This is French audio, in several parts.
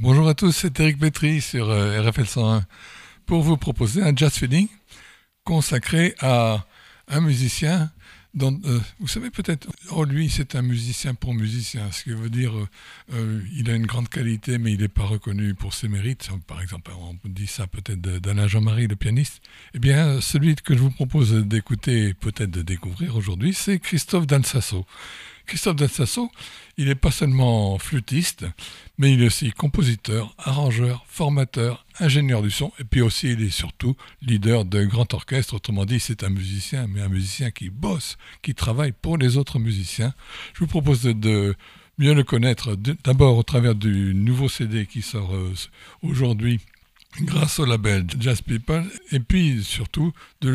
Bonjour à tous, c'est Eric Petri sur RFL 101 pour vous proposer un jazz feeling consacré à un musicien dont, vous savez peut-être, lui c'est un musicien pour musicien, ce qui veut dire il a une grande qualité mais il n'est pas reconnu pour ses mérites. Par exemple, on dit ça peut-être d'Alain Jean-Marie, le pianiste. Eh bien, celui que je vous propose d'écouter, peut-être de découvrir aujourd'hui, c'est Christophe Dalsasso. Christophe Dalsasso, il n'est pas seulement flûtiste, mais il est aussi compositeur, arrangeur, formateur, ingénieur du son, et puis aussi il est surtout leader de grand orchestre. Autrement dit, c'est un musicien, mais un musicien qui bosse, qui travaille pour les autres musiciens. Je vous propose de mieux le connaître, d'abord au travers du nouveau CD qui sort aujourd'hui, grâce au label Jazz People, et puis surtout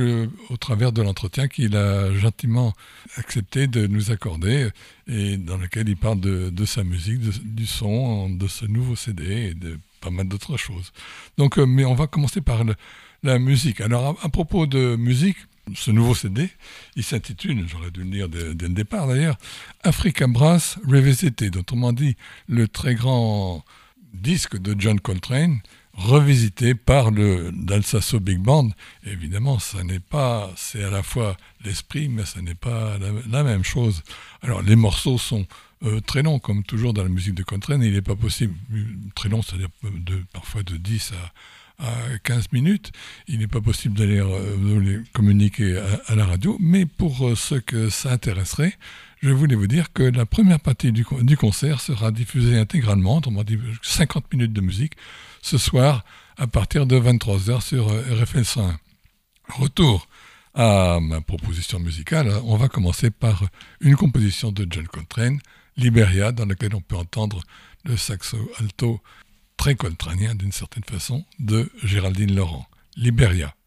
au travers de l'entretien qu'il a gentiment accepté de nous accorder et dans lequel il parle de sa musique, du son, de ce nouveau CD et de pas mal d'autres choses. Donc, mais on va commencer par la musique. Alors à propos de musique, ce nouveau CD, il s'intitule, j'aurais dû le dire dès le départ d'ailleurs, Africa Brass Revisited, autrement dit le très grand disque de John Coltrane, revisité par le Dalsasso Big Band. Et évidemment, c'est à la fois l'esprit, mais ça n'est pas la même chose. Alors, les morceaux sont très longs, comme toujours dans la musique de Coltrane. Il n'est pas possible, très long, c'est-à-dire parfois de 10 à 15 minutes. Il n'est pas possible d'aller les communiquer à la radio. Mais pour ceux que ça intéresserait, je voulais vous dire que la première partie du concert sera diffusée intégralement, autrement dit 50 minutes de musique, ce soir à partir de 23h sur RFL 101. Retour à ma proposition musicale, on va commencer par une composition de John Coltrane, Liberia, dans laquelle on peut entendre le saxo alto très coltranien d'une certaine façon de Géraldine Laurent. Liberia.